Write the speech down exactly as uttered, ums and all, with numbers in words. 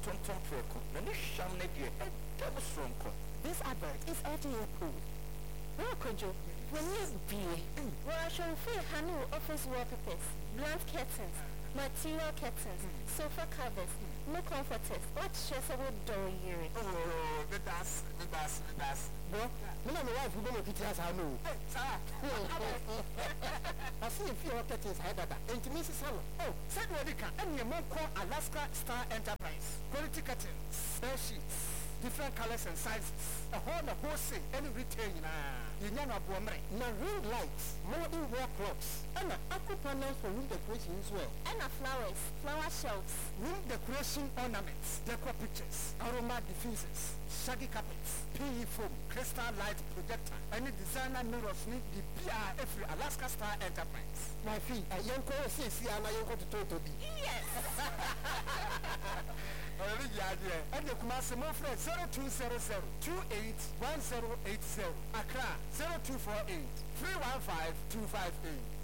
tonton preko na ne hwam ne de e double sonko. This advert is F D A approved. Rokojo, when you be, Russian free Hanu office wallpapers, blunt curtains, material curtains, sofa covers, no comforters. What stressable door you? Oh, the das, the das, the das. Bro, me na my wife who go pity us Hanu. Hey, sir. I see a few curtains high data. And to Missus Hanu. Oh, said what you can. And your mom call Alaska Star Enterprise. Quality curtains, bed sheets, different colors and sizes. A whole a wholesale any retail na. You know no bombre. Na ring lights, modern wall clocks, and aqua panels for room decoration as well. And a flowers, flower shelves, room decoration ornaments, decor pictures, aroma diffusers, shaggy carpets, P E foam, crystal light projector, any designer mirrors need the P R every Alaska Star Enterprise. My fee, a young girl says, see, and I go to Toto. Yes. And the Kumasi Mofre zero two zero zero two eight one zero eight zero. Accra zero two four eight three one five two five eight.